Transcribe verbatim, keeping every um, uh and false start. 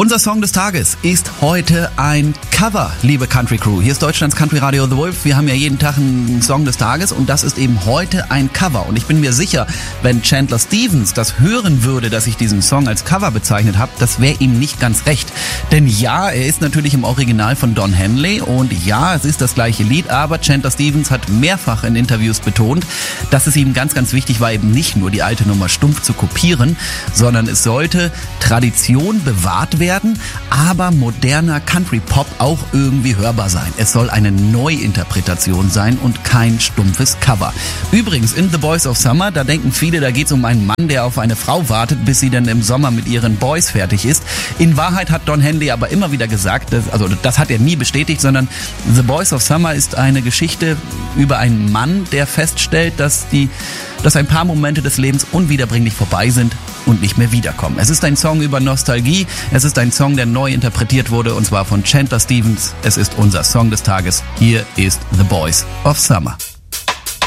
Unser Song des Tages ist heute ein Cover, liebe Country Crew. Hier ist Deutschlands Country Radio The Wolf. Wir haben ja jeden Tag einen Song des Tages und das ist eben heute ein Cover. Und ich bin mir sicher, wenn Chandler Stevens das hören würde, dass ich diesen Song als Cover bezeichnet habe, das wäre ihm nicht ganz recht. Denn ja, er ist natürlich im Original von Don Henley und ja, es ist das gleiche Lied, aber Chandler Stevens hat mehrfach in Interviews betont, dass es ihm ganz, ganz wichtig war, eben nicht nur die alte Nummer stumpf zu kopieren, sondern es sollte Tradition bewahrt werden. werden, aber moderner Country-Pop auch irgendwie hörbar sein. Es soll eine Neuinterpretation sein und kein stumpfes Cover. Übrigens, in The Boys of Summer, da denken viele, da geht es um einen Mann, der auf eine Frau wartet, bis sie dann im Sommer mit ihren Boys fertig ist. In Wahrheit hat Don Henley aber immer wieder gesagt, dass, also das hat er nie bestätigt, sondern The Boys of Summer ist eine Geschichte über einen Mann, der feststellt, dass die dass ein paar Momente des Lebens unwiederbringlich vorbei sind und nicht mehr wiederkommen. Es ist ein Song über Nostalgie, es ist ein Song, der neu interpretiert wurde, und zwar von Chandler Stevens. Es ist unser Song des Tages. Hier ist The Boys of Summer.